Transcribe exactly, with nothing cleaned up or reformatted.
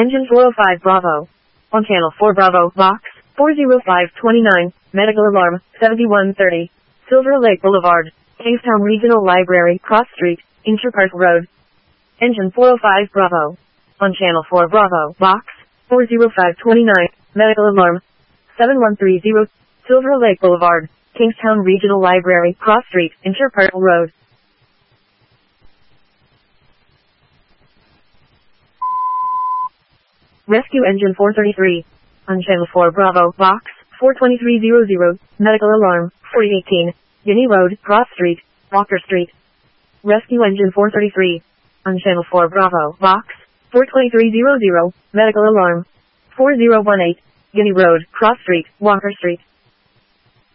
Engine four oh five Bravo. On channel four Bravo, box four oh five twenty-nine, medical alarm, seventy-one thirty, Silver Lake Boulevard, Kingstown Regional Library, Cross Street, Interpark Road. Engine four oh five Bravo. On channel four Bravo, box four oh five twenty-nine, medical alarm, seven one three zero, Silver Lake Boulevard, Kingstown Regional Library, Cross Street, Interpark Road. Rescue Engine four thirty-three. On channel four Bravo, box four two three zero zero, medical alarm, forty eighteen, Guinea Road, Cross Street, Walker Street. Rescue Engine four thirty-three. On channel four Bravo, box four two three zero zero, medical alarm, four oh one eight, Guinea Road, Cross Street, Walker Street.